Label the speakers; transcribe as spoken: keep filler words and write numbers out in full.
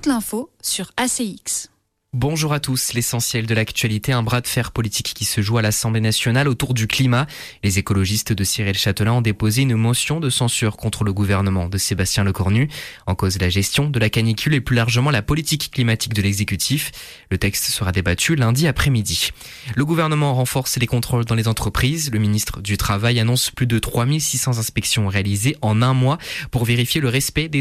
Speaker 1: toute l'info sur A C X.
Speaker 2: Bonjour à tous, l'essentiel de l'actualité, un bras de fer politique qui se joue à l'Assemblée nationale autour du climat. Les écologistes de Cyril Châtelain ont déposé une motion de censure contre le gouvernement de Sébastien Lecornu. En cause la gestion de la canicule et plus largement la politique climatique de l'exécutif. Le texte sera débattu lundi après-midi. Le gouvernement renforce les contrôles dans les entreprises. Le ministre du Travail annonce plus de trois mille six cents inspections réalisées en un mois pour vérifier le respect des